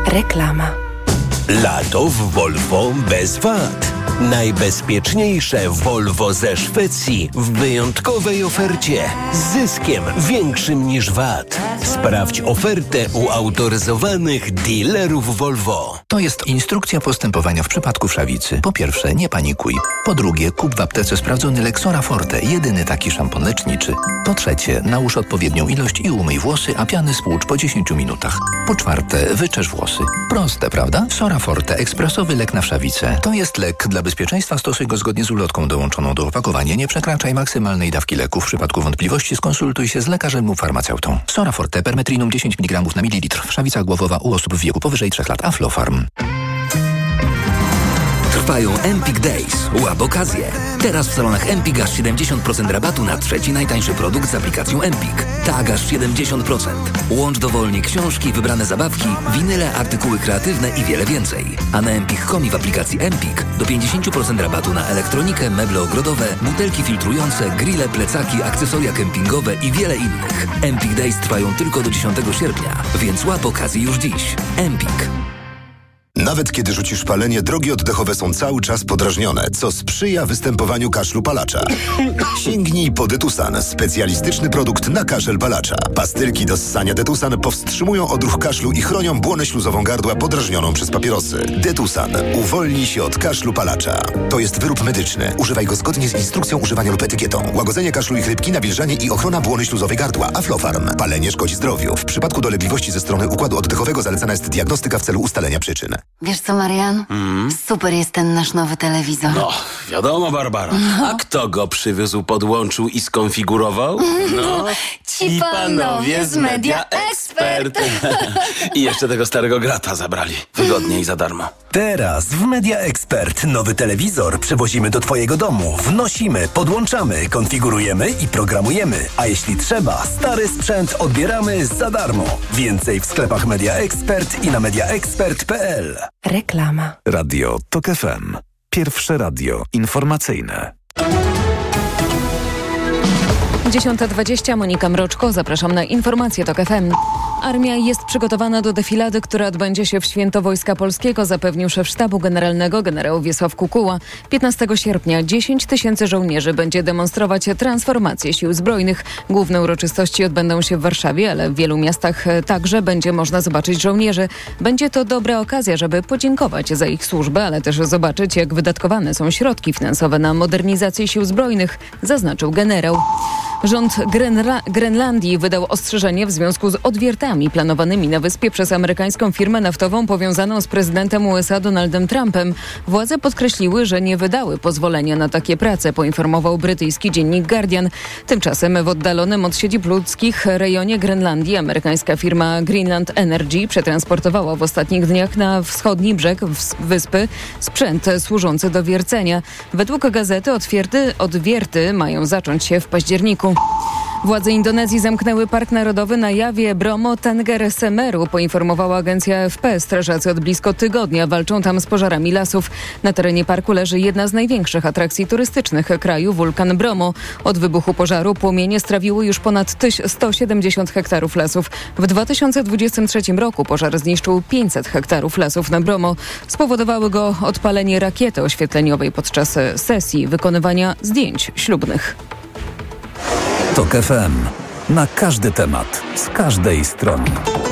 Reklama. Lato w Volvo bez wad. Najbezpieczniejsze Volvo ze Szwecji w wyjątkowej ofercie z zyskiem większym niż VAT. Sprawdź ofertę u autoryzowanych dealerów Volvo. To jest instrukcja postępowania w przypadku wszawicy. Po pierwsze, nie panikuj. Po drugie, kup w aptece sprawdzony Lexora Forte, jedyny taki szampon leczniczy. Po trzecie, nałóż odpowiednią ilość i umyj włosy, a piany spłucz po 10 minutach. Po czwarte, wyczesz włosy. Proste, prawda? Sora Forte, ekspresowy lek na wszawicę. To jest lek dla bezpieczeństwa, stosuj go zgodnie z ulotką dołączoną do opakowania. Nie przekraczaj maksymalnej dawki leku. W przypadku wątpliwości skonsultuj się z lekarzem lub farmaceutą. Sora Forte, permetrinum 10 mg na mililitr. Wszawica głowowa u osób w wieku powyżej 3 lat. Aflofarm. Trwają Empik Days. Łap okazję. Teraz w salonach Empik aż 70% rabatu na trzeci najtańszy produkt z aplikacją Empik. Tak, aż 70%. Łącz dowolnie książki, wybrane zabawki, winyle, artykuły kreatywne i wiele więcej. A na empik.com i w aplikacji Empik do 50% rabatu na elektronikę, meble ogrodowe, butelki filtrujące, grille, plecaki, akcesoria kempingowe i wiele innych. Empik Days trwają tylko do 10 sierpnia, więc łap okazję już dziś. Empik. Nawet kiedy rzucisz palenie, drogi oddechowe są cały czas podrażnione, co sprzyja występowaniu kaszlu palacza. Sięgnij po Detusan, specjalistyczny produkt na kaszel palacza. Pastylki do ssania Detusan powstrzymują odruch kaszlu i chronią błonę śluzową gardła podrażnioną przez papierosy. Detusan. Uwolnij się od kaszlu palacza. To jest wyrób medyczny. Używaj go zgodnie z instrukcją używania lub etykietą. Łagodzenie kaszlu i chrypki, nawilżanie i ochrona błony śluzowej gardła. Aflofarm. Palenie szkodzi zdrowiu. W przypadku dolegliwości ze strony układu oddechowego zalecana jest diagnostyka w celu ustalenia przyczyn. Wiesz co, Marian? Super jest ten nasz nowy telewizor. No, wiadomo, Barbara. A kto go przywiózł, podłączył i skonfigurował? No, Ci panowie z Media Expert. I jeszcze tego starego grata zabrali. Wygodnie i za darmo. Teraz w Media Expert nowy telewizor przywozimy do Twojego domu. Wnosimy, podłączamy, konfigurujemy i programujemy. A jeśli trzeba, stary sprzęt odbieramy za darmo. Więcej w sklepach Media Expert i na mediaexpert.pl. Reklama. Radio TOK FM. Pierwsze radio informacyjne. 10:20, Monika Mroczko, zapraszam na informacje TOK FM. Armia jest przygotowana do defilady, która odbędzie się w Święto Wojska Polskiego, zapewnił szef Sztabu Generalnego generał Wiesław Kukuła. 15 sierpnia 10 000 żołnierzy będzie demonstrować transformację sił zbrojnych. Główne uroczystości odbędą się w Warszawie, ale w wielu miastach także będzie można zobaczyć żołnierzy. Będzie to dobra okazja, żeby podziękować za ich służbę, ale też zobaczyć, jak wydatkowane są środki finansowe na modernizację sił zbrojnych, zaznaczył generał. Rząd Grenlandii wydał ostrzeżenie w związku z odwiertami planowanymi na wyspie przez amerykańską firmę naftową powiązaną z prezydentem USA Donaldem Trumpem. Władze podkreśliły, że nie wydały pozwolenia na takie prace, poinformował brytyjski dziennik Guardian. Tymczasem w oddalonym od siedzib ludzkich rejonie Grenlandii amerykańska firma Greenland Energy przetransportowała w ostatnich dniach na wschodni brzeg wyspy sprzęt służący do wiercenia. Według gazety odwierty mają zacząć się w październiku. Władze Indonezji zamknęły Park Narodowy na Jawie Bromo Tengger Semeru, poinformowała agencja AFP. Strażacy od blisko tygodnia walczą tam z pożarami lasów. Na terenie parku leży jedna z największych atrakcji turystycznych kraju, wulkan Bromo. Od wybuchu pożaru płomienie strawiły już ponad 170 hektarów lasów. W 2023 roku pożar zniszczył 500 hektarów lasów na Bromo. Spowodowały go odpalenie rakiety oświetleniowej podczas sesji wykonywania zdjęć ślubnych. TOK FM. Na każdy temat, z każdej strony.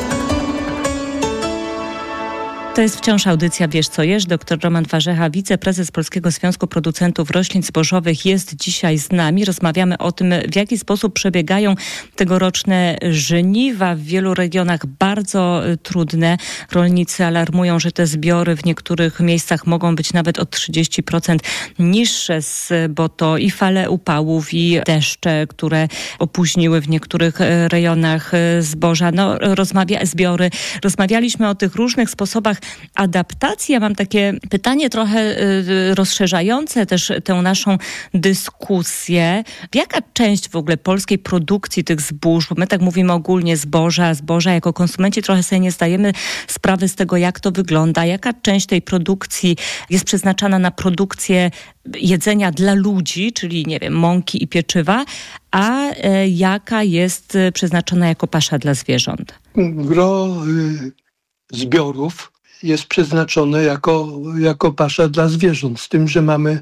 To jest wciąż audycja Wiesz co jesz. Dr Roman Warzecha, wiceprezes Polskiego Związku Producentów Roślin Zbożowych jest dzisiaj z nami. Rozmawiamy o tym, w jaki sposób przebiegają tegoroczne żniwa. W wielu regionach bardzo trudne. Rolnicy alarmują, że te zbiory w niektórych miejscach mogą być nawet o 30% niższe, bo to i fale upałów, i deszcze, które opóźniły w niektórych rejonach zboża. Zbiory. Rozmawialiśmy o tych różnych sposobach adaptacji. Ja mam takie pytanie trochę rozszerzające też tę naszą dyskusję. Jaka część w ogóle polskiej produkcji tych zbóż, bo my tak mówimy ogólnie zboża jako konsumenci trochę sobie nie zdajemy sprawy z tego, jak to wygląda, jaka część tej produkcji jest przeznaczana na produkcję jedzenia dla ludzi, czyli nie wiem, mąki i pieczywa, a jaka jest przeznaczona jako pasza dla zwierząt? Gro zbiorów jest przeznaczone jako pasza dla zwierząt. Z tym, że mamy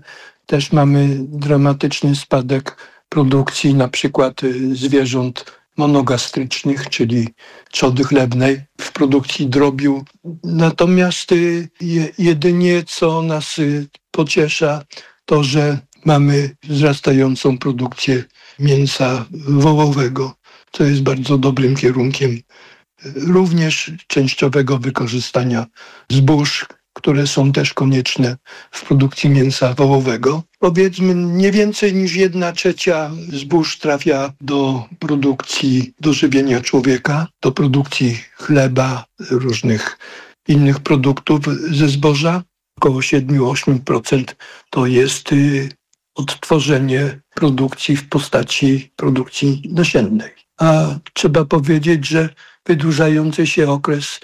dramatyczny spadek produkcji na przykład zwierząt monogastrycznych, czyli trzody chlebnej, w produkcji drobiu. Natomiast jedynie co nas pociesza, to że mamy wzrastającą produkcję mięsa wołowego, co jest bardzo dobrym kierunkiem również częściowego wykorzystania zbóż, które są też konieczne w produkcji mięsa wołowego. Powiedzmy, nie więcej niż 1/3 zbóż trafia do produkcji, do żywienia człowieka, do produkcji chleba, różnych innych produktów ze zboża. Około 7-8% to jest odtworzenie produkcji w postaci produkcji nasiennej. A trzeba powiedzieć, że wydłużający się okres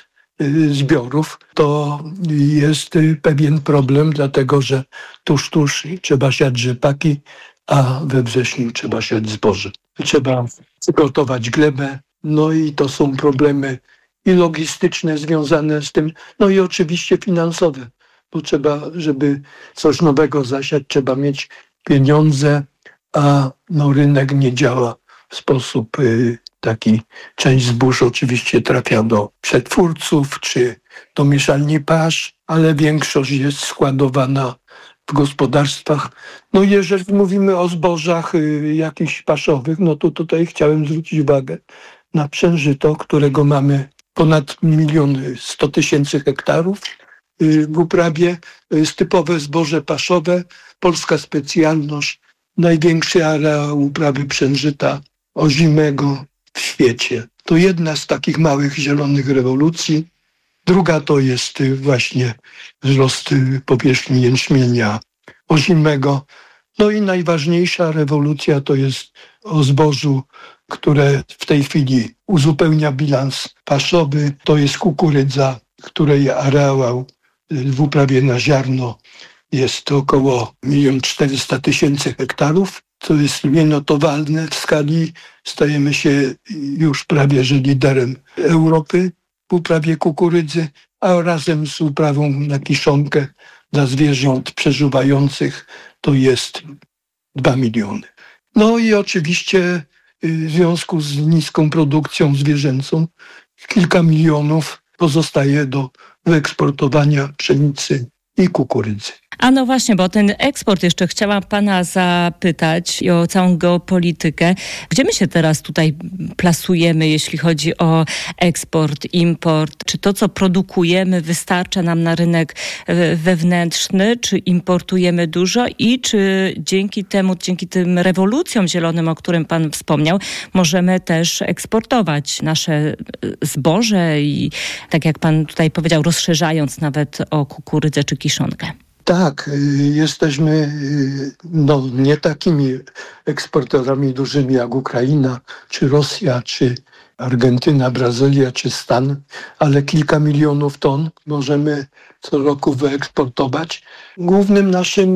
zbiorów to jest pewien problem, dlatego że tuż trzeba siać rzepaki, a we wrześniu trzeba siać zboże. Trzeba przygotować glebę, no i to są problemy i logistyczne związane z tym, no i oczywiście finansowe, bo trzeba, żeby coś nowego zasiać, trzeba mieć pieniądze, a rynek nie działa w sposób taki. Część zbóż oczywiście trafia do przetwórców czy do mieszalni pasz, ale większość jest składowana w gospodarstwach. No jeżeli mówimy o zbożach jakichś paszowych, no to tutaj chciałem zwrócić uwagę na przężyto, którego mamy ponad 1 100 000 hektarów w uprawie. To jest typowe zboże paszowe, polska specjalność, największy areał uprawy przężyta ozimego w świecie. To jedna z takich małych zielonych rewolucji. Druga to jest właśnie wzrost powierzchni jęczmienia ozimego. No i najważniejsza rewolucja to jest o zbożu, które w tej chwili uzupełnia bilans paszowy. To jest kukurydza, której areał w uprawie na ziarno jest około 1 400 000 hektarów. To jest nienotowalne w skali. Stajemy się już prawie że liderem Europy w uprawie kukurydzy, a razem z uprawą na kiszonkę dla zwierząt przeżuwających to jest 2 miliony. No i oczywiście w związku z niską produkcją zwierzęcą kilka milionów pozostaje do wyeksportowania pszenicy i kukurydzy. A no właśnie, bo ten eksport jeszcze chciałam pana zapytać i o całą geopolitykę. Gdzie my się teraz tutaj plasujemy, jeśli chodzi o eksport, import? Czy to, co produkujemy, wystarcza nam na rynek wewnętrzny, czy importujemy dużo i czy dzięki tym rewolucjom zielonym, o którym pan wspomniał, możemy też eksportować nasze zboże i tak jak pan tutaj powiedział, rozszerzając nawet o kukurydzę czy kiszonkę? Tak, jesteśmy nie takimi eksporterami dużymi jak Ukraina, czy Rosja, czy Argentyna, Brazylia, czy Stan, ale kilka milionów ton możemy co roku wyeksportować. Głównym naszym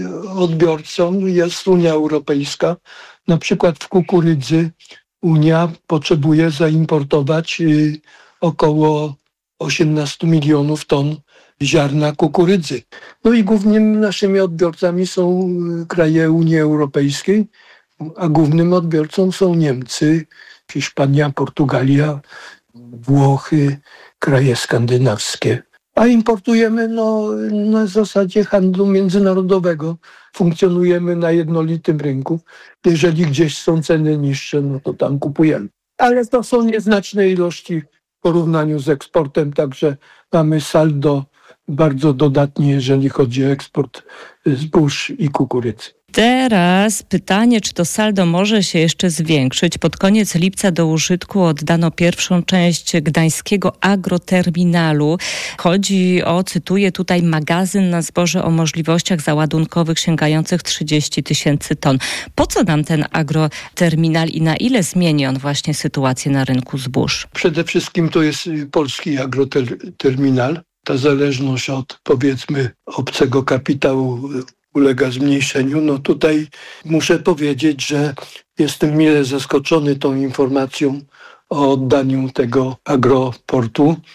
odbiorcą jest Unia Europejska. Na przykład w kukurydzy Unia potrzebuje zaimportować około 18 milionów ton ziarna kukurydzy. No i głównymi naszymi odbiorcami są kraje Unii Europejskiej, a głównym odbiorcą są Niemcy, Hiszpania, Portugalia, Włochy, kraje skandynawskie. A importujemy na zasadzie handlu międzynarodowego. Funkcjonujemy na jednolitym rynku. Jeżeli gdzieś są ceny niższe, no to tam kupujemy. Ale to są nieznaczne ilości w porównaniu z eksportem, także mamy saldo bardzo dodatnie, jeżeli chodzi o eksport zbóż i kukurydzy. Teraz pytanie, czy to saldo może się jeszcze zwiększyć. Pod koniec lipca do użytku oddano pierwszą część gdańskiego agroterminalu. Chodzi o, cytuję tutaj, magazyn na zboże o możliwościach załadunkowych sięgających 30 000 ton. Po co nam ten agroterminal i na ile zmieni on właśnie sytuację na rynku zbóż? Przede wszystkim to jest polski agroterminal. Ta zależność od, powiedzmy, obcego kapitału ulega zmniejszeniu. No tutaj muszę powiedzieć, że jestem mile zaskoczony tą informacją o oddaniu tego agroportu,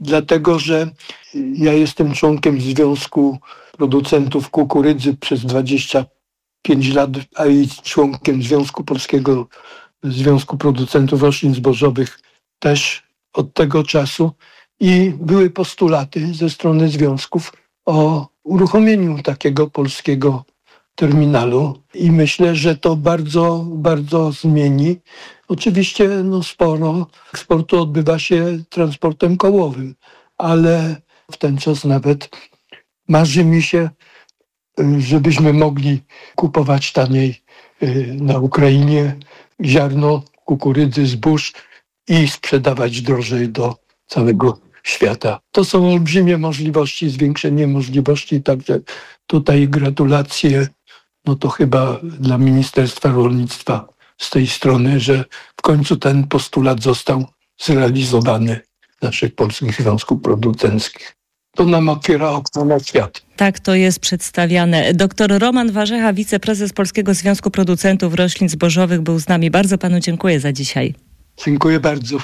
dlatego że ja jestem członkiem Związku Producentów Kukurydzy przez 25 lat, a i członkiem Polskiego Związku Producentów Roślin Zbożowych też od tego czasu i były postulaty ze strony związków o uruchomieniu takiego polskiego terminalu i myślę, że to bardzo, bardzo zmieni. Oczywiście sporo eksportu odbywa się transportem kołowym, ale w ten czas nawet marzy mi się, żebyśmy mogli kupować taniej na Ukrainie ziarno kukurydzy, zbóż i sprzedawać drożej do całego świata. To są olbrzymie możliwości, zwiększenie możliwości, także tutaj gratulacje, to chyba dla Ministerstwa Rolnictwa z tej strony, że w końcu ten postulat został zrealizowany naszych polskich związków producenckich. To nam otwiera okno na świat. Tak to jest przedstawiane. Dr Roman Warzecha, wiceprezes Polskiego Związku Producentów Roślin Zbożowych był z nami. Bardzo panu dziękuję za dzisiaj. Dziękuję bardzo.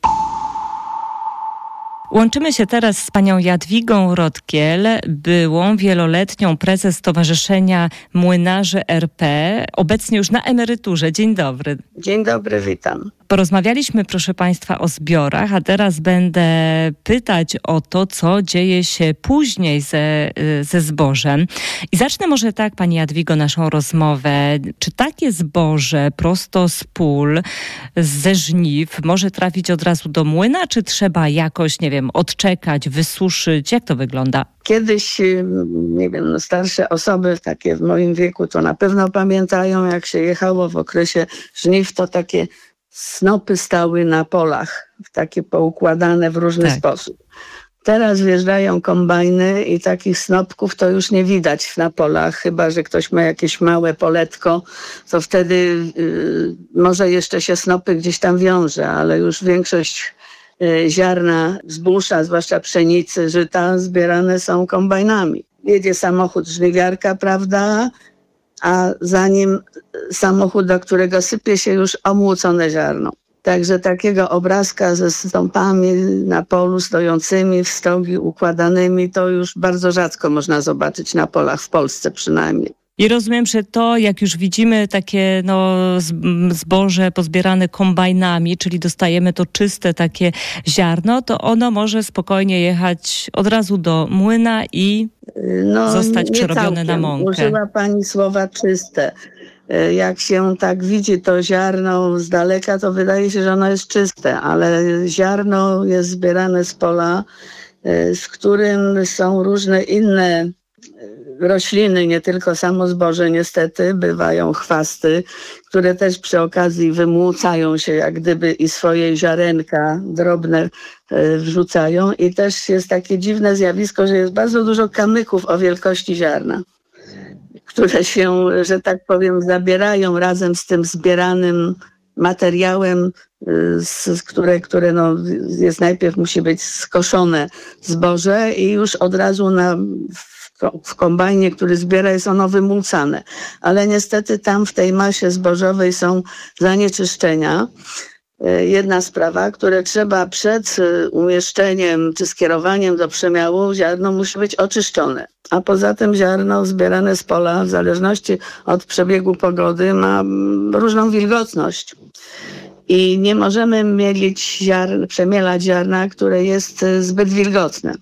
Łączymy się teraz z panią Jadwigą Rodkiel, byłą wieloletnią prezes Stowarzyszenia Młynarzy RP, obecnie już na emeryturze. Dzień dobry. Dzień dobry, witam. Porozmawialiśmy, proszę państwa, o zbiorach, a teraz będę pytać o to, co dzieje się później ze zbożem. I zacznę może tak, pani Jadwigo, naszą rozmowę. Czy takie zboże prosto z pól, ze żniw może trafić od razu do młyna, czy trzeba jakoś, odczekać, wysuszyć? Jak to wygląda? Kiedyś, starsze osoby, takie w moim wieku, to na pewno pamiętają, jak się jechało w okresie żniw, to takie snopy stały na polach, takie poukładane w różny sposób. Teraz wjeżdżają kombajny i takich snopków to już nie widać na polach, chyba że ktoś ma jakieś małe poletko, to wtedy może jeszcze się snopy gdzieś tam wiąże, ale już większość ziarna, zbóż, a zwłaszcza pszenicy, żyta, zbierane są kombajnami. Jedzie samochód żniwiarka, prawda? A za nim samochód, do którego sypie się już omłócone ziarno. Także takiego obrazka ze stąpami na polu stojącymi, w stogi układanymi, to już bardzo rzadko można zobaczyć na polach, w Polsce przynajmniej. I rozumiem, że to, jak już widzimy takie zboże pozbierane kombajnami, czyli dostajemy to czyste takie ziarno, to ono może spokojnie jechać od razu do młyna i zostać przerobione na mąkę. Użyła pani słowa czyste. Jak się tak widzi to ziarno z daleka, to wydaje się, że ono jest czyste, ale ziarno jest zbierane z pola, w którym są różne inne rośliny, nie tylko samo zboże, niestety, bywają chwasty, które też przy okazji wymłócają się jak gdyby i swoje ziarenka drobne wrzucają i też jest takie dziwne zjawisko, że jest bardzo dużo kamyków o wielkości ziarna, które się, że tak powiem, zabierają razem z tym zbieranym materiałem, które jest najpierw musi być skoszone zboże i już od razu w kombajnie, który zbiera, jest ono wymłócane. Ale niestety tam w tej masie zbożowej są zanieczyszczenia. Jedna sprawa, które trzeba przed umieszczeniem czy skierowaniem do przemiału, ziarno musi być oczyszczone. A poza tym ziarno zbierane z pola, w zależności od przebiegu pogody, ma różną wilgotność. I nie możemy przemielać ziarna, które jest zbyt wilgotne.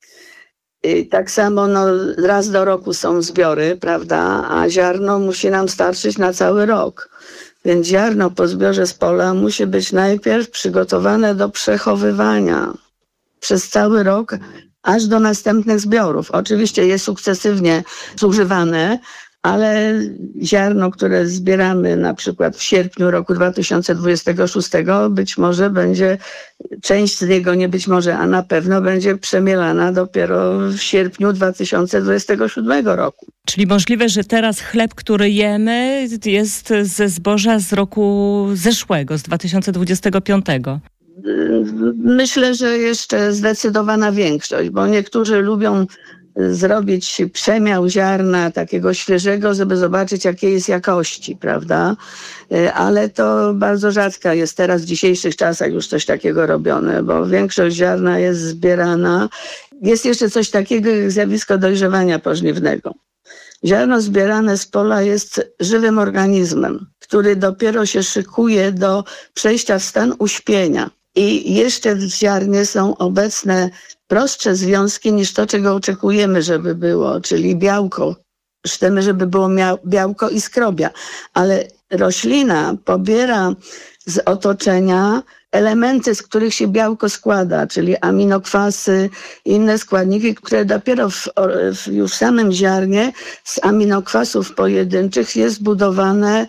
I tak samo raz do roku są zbiory, prawda, a ziarno musi nam starczyć na cały rok. Więc ziarno po zbiorze z pola musi być najpierw przygotowane do przechowywania przez cały rok, aż do następnych zbiorów. Oczywiście jest sukcesywnie zużywane, ale ziarno, które zbieramy na przykład w sierpniu roku 2026, być może będzie, część z niego nie być może, a na pewno będzie przemielana dopiero w sierpniu 2027 roku. Czyli możliwe, że teraz chleb, który jemy, jest ze zboża z roku zeszłego, z 2025. Myślę, że jeszcze zdecydowana większość, bo niektórzy lubią zrobić przemiał ziarna takiego świeżego, żeby zobaczyć, jakiej jest jakości, prawda? Ale to bardzo rzadko jest teraz w dzisiejszych czasach już coś takiego robione, bo większość ziarna jest zbierana. Jest jeszcze coś takiego jak zjawisko dojrzewania pożniwnego. Ziarno zbierane z pola jest żywym organizmem, który dopiero się szykuje do przejścia w stan uśpienia. I jeszcze w ziarnie są obecne prostsze związki niż to, czego oczekujemy, żeby było, czyli białko. Chcemy, żeby było białko i skrobia. Ale roślina pobiera z otoczenia elementy, z których się białko składa, czyli aminokwasy, inne składniki, które dopiero już w samym ziarnie z aminokwasów pojedynczych jest budowane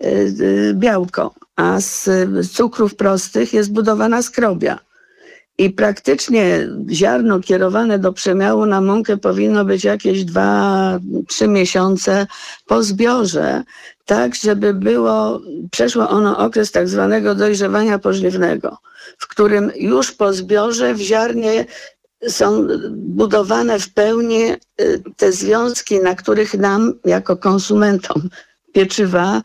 białko, a z cukrów prostych jest budowana skrobia. I praktycznie ziarno kierowane do przemiału na mąkę powinno być jakieś 2-3 miesiące po zbiorze, tak żeby przeszło ono okres tak zwanego dojrzewania pożniwnego, w którym już po zbiorze w ziarnie są budowane w pełni te związki, na których nam jako konsumentom pieczywa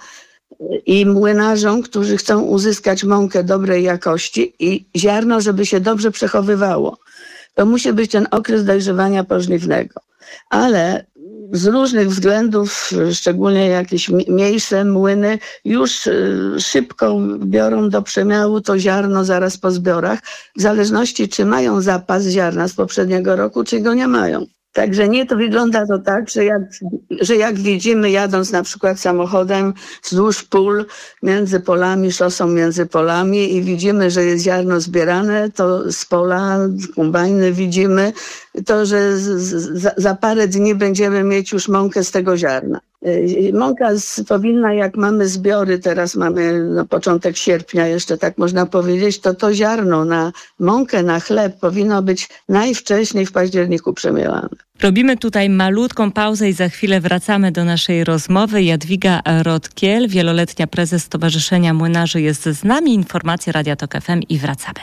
i młynarzom, którzy chcą uzyskać mąkę dobrej jakości i ziarno, żeby się dobrze przechowywało. To musi być ten okres dojrzewania pożniwnego. Ale z różnych względów, szczególnie jakieś mniejsze młyny, już szybko biorą do przemiału to ziarno zaraz po zbiorach, w zależności czy mają zapas ziarna z poprzedniego roku, czy go nie mają. Także nie, to wygląda to tak, że jak widzimy jadąc na przykład samochodem wzdłuż pól między polami, szosą między polami i widzimy, że jest ziarno zbierane, to z pola kombajny widzimy to, że za parę dni będziemy mieć już mąkę z tego ziarna. Mąka powinna, jak mamy zbiory, teraz mamy początek sierpnia, jeszcze tak można powiedzieć, to ziarno na mąkę, na chleb powinno być najwcześniej w październiku przemielane. Robimy tutaj malutką pauzę i za chwilę wracamy do naszej rozmowy. Jadwiga Rotkiel, wieloletnia prezes Stowarzyszenia Młynarzy jest z nami. Informacje Radia Tok FM i wracamy.